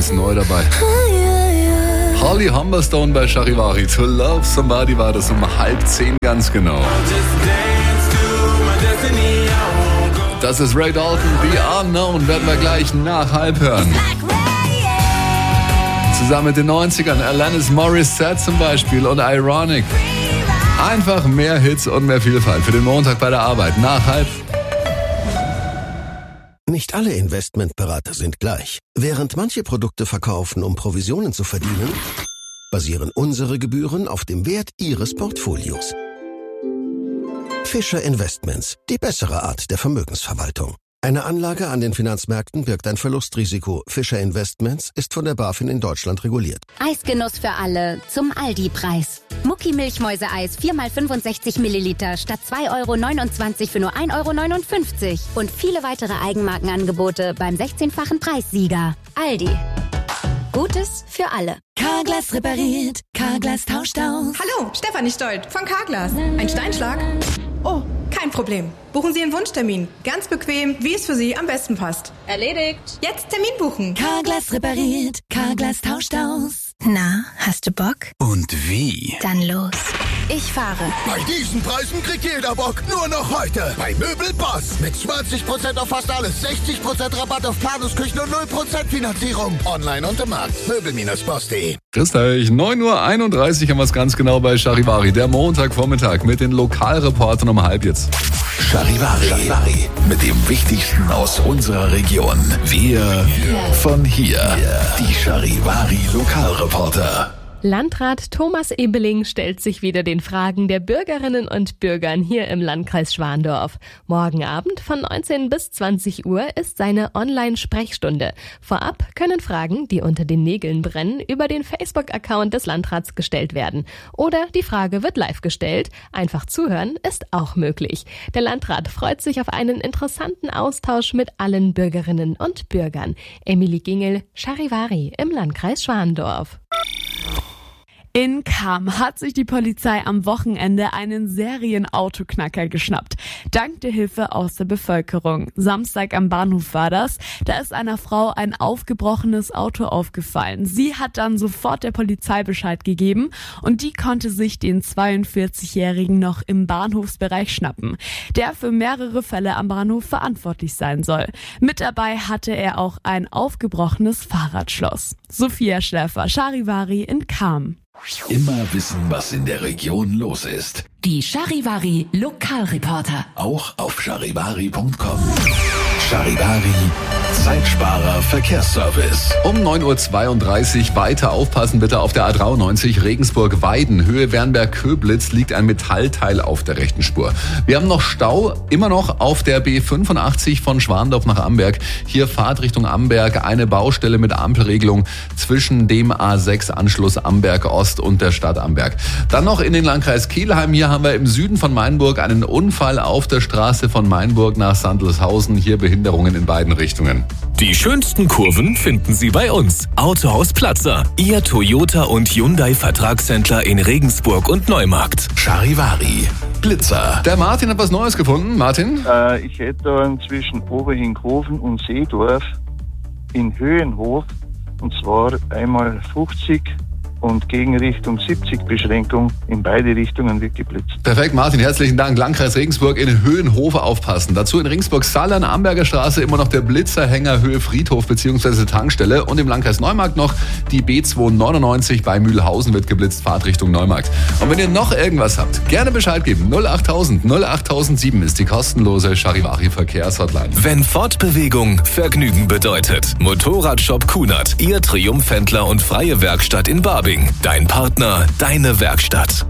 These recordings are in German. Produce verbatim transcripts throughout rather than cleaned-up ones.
ist neu dabei. Holly Humberstone bei Charivari. To Love Somebody war das um halb zehn ganz genau. Das ist Ray Dalton, The Unknown, werden wir gleich nach halb hören. Zusammen mit den neunzigern, Alanis Morissette zum Beispiel und Ironic. Einfach mehr Hits und mehr Vielfalt für den Montag bei der Arbeit. Nach halb. Nicht alle Investmentberater sind gleich. Während manche Produkte verkaufen, um Provisionen zu verdienen, basieren unsere Gebühren auf dem Wert Ihres Portfolios. Fischer Investments, die bessere Art der Vermögensverwaltung. Eine Anlage an den Finanzmärkten birgt ein Verlustrisiko. Fischer Investments ist von der BaFin in Deutschland reguliert. Eisgenuss für alle zum Aldi-Preis. Mucki Milchmäuseeis vier mal fünfundsechzig Milliliter statt zwei Euro neunundzwanzig für nur ein Euro neunundfünfzig. Und viele weitere Eigenmarkenangebote beim sechzehnfachen Preissieger. Aldi. Gutes für alle. Carglass repariert, Carglass tauscht aus. Hallo, Stefanie Stolt von Carglass. Ein Steinschlag? Oh, kein Problem. Buchen Sie einen Wunschtermin. Ganz bequem, wie es für Sie am besten passt. Erledigt. Jetzt Termin buchen. Carglass repariert, Carglass tauscht aus. Na, hast du Bock? Und wie? Dann los. Ich fahre. Bei diesen Preisen kriegt jeder Bock. Nur noch heute. Bei Möbelboss. Mit zwanzig Prozent auf fast alles. sechzig Prozent Rabatt auf Planungsküchen und null Prozent Finanzierung. Online und im Markt. Möbel Boss punkt de. Grüßt euch. neun Uhr einunddreißig haben wir es ganz genau bei Charivari. Der Montagvormittag mit den Lokalreportern um halb jetzt. Charivari. Charivari. Mit dem Wichtigsten aus unserer Region. Wir von hier. Die Charivari Lokalreporter. Landrat Thomas Ebeling stellt sich wieder den Fragen der Bürgerinnen und Bürgern hier im Landkreis Schwandorf. Morgen Abend von neunzehn bis zwanzig Uhr ist seine Online-Sprechstunde. Vorab können Fragen, die unter den Nägeln brennen, über den Facebook-Account des Landrats gestellt werden. Oder die Frage wird live gestellt. Einfach zuhören ist auch möglich. Der Landrat freut sich auf einen interessanten Austausch mit allen Bürgerinnen und Bürgern. Emilie Gingel, Charivari im Landkreis Schwandorf. In Cham hat sich die Polizei am Wochenende einen Serienautoknacker geschnappt. Dank der Hilfe aus der Bevölkerung. Samstag am Bahnhof war das. Da ist einer Frau ein aufgebrochenes Auto aufgefallen. Sie hat dann sofort der Polizei Bescheid gegeben und die konnte sich den zweiundvierzigjährigen noch im Bahnhofsbereich schnappen, der für mehrere Fälle am Bahnhof verantwortlich sein soll. Mit dabei hatte er auch ein aufgebrochenes Fahrradschloss. Sophia Schläfer, Charivari in Cham. Immer wissen, was in der Region los ist. Die Charivari Lokalreporter. Auch auf charivari punkt com. Charivari, Zeitsparer Verkehrsservice. Um neun Uhr zweiunddreißig weiter aufpassen bitte auf der A dreiundneunzig Regensburg-Weiden. Höhe Wernberg-Köblitz liegt ein Metallteil auf der rechten Spur. Wir haben noch Stau, immer noch auf der B fünfundachtzig von Schwandorf nach Amberg. Hier Fahrt Richtung Amberg, eine Baustelle mit Ampelregelung zwischen dem A sechs Anschluss Amberg Ost und der Stadt Amberg. Dann noch in den Landkreis Kelheim. Hier haben wir im Süden von Mainburg einen Unfall auf der Straße von Mainburg nach Sandleshausen. Hier Behinderungen in beiden Richtungen. Die schönsten Kurven finden Sie bei uns. Autohaus Platzer, Ihr Toyota und Hyundai Vertragshändler in Regensburg und Neumarkt. Charivari, Blitzer. Der Martin hat was Neues gefunden. Martin? Äh, ich hätte da zwischen Oberhinkhofen und Seedorf in Höhenhof, und zwar einmal fünfzig und Gegenrichtung siebzig Beschränkung. In beide Richtungen wird geblitzt. Perfekt, Martin, herzlichen Dank. Landkreis Regensburg in Höhenhofe aufpassen. Dazu in Regensburg-Sallern, Amberger Straße immer noch der Blitzerhänger Höhe Friedhof bzw. Tankstelle. Und im Landkreis Neumarkt noch die B zweihundertneunundneunzig bei Mühlhausen wird geblitzt, Fahrtrichtung Neumarkt. Und wenn ihr noch irgendwas habt, gerne Bescheid geben. null achttausend null achttausendsieben ist die kostenlose Charivari Verkehrshotline. Wenn Fortbewegung Vergnügen bedeutet. Motorradshop Kunert, Ihr Triumphhändler und freie Werkstatt in Barbing. Dein Partner, deine Werkstatt.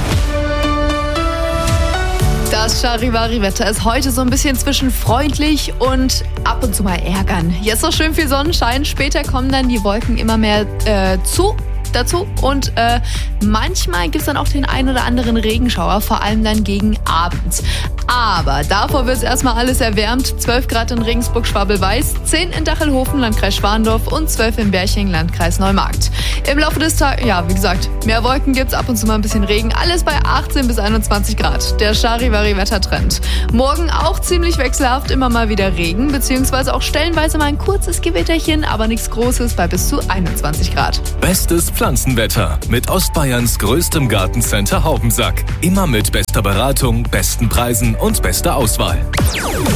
Das Charivari-Wetter ist heute so ein bisschen zwischen freundlich und ab und zu mal ärgern. Jetzt noch schön viel Sonnenschein, später kommen dann die Wolken immer mehr äh, zu. dazu und äh, manchmal gibt es dann auch den ein oder anderen Regenschauer, vor allem dann gegen Abend. Aber davor wird es erstmal alles erwärmt. zwölf Grad in Regensburg, Schwabel-Weiß, zehn in Dachelhofen, Landkreis Schwandorf und zwölf in Berching, Landkreis Neumarkt. Im Laufe des Tages, ja, wie gesagt, mehr Wolken gibt's, ab und zu mal ein bisschen Regen. Alles bei achtzehn bis einundzwanzig Grad. Der Charivari-Wettertrend. Morgen auch ziemlich wechselhaft, immer mal wieder Regen, beziehungsweise auch stellenweise mal ein kurzes Gewitterchen, aber nichts Großes bei bis zu einundzwanzig Grad. Bestes Pflanzenwetter mit Ostbayerns größtem Gartencenter Haubensack. Immer mit bester Beratung, besten Preisen und bester Auswahl.